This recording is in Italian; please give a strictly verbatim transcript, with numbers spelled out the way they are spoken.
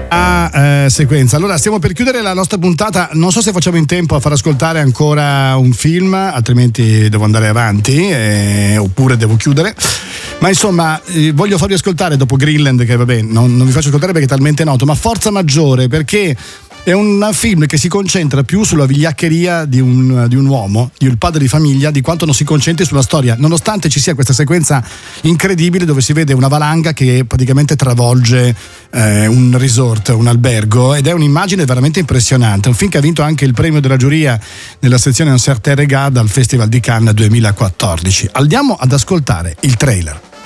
A eh, sequenza. Allora stiamo per chiudere la nostra puntata, non so se facciamo in tempo a far ascoltare ancora un film, altrimenti devo andare avanti eh, oppure devo chiudere, ma insomma eh, voglio farvi ascoltare dopo Greenland, che vabbè non, non vi faccio ascoltare perché è talmente noto, ma Forza Maggiore, perché è un film che si concentra più sulla vigliaccheria di un, di un uomo, di un padre di famiglia, di quanto non si concentri sulla storia, nonostante ci sia questa sequenza incredibile dove si vede una valanga che praticamente travolge eh, un resort, un albergo, ed è un'immagine veramente impressionante. Un film che ha vinto anche il premio della giuria nella sezione Un certain regard al Festival di Cannes duemilaquattordici. Andiamo ad ascoltare il trailer.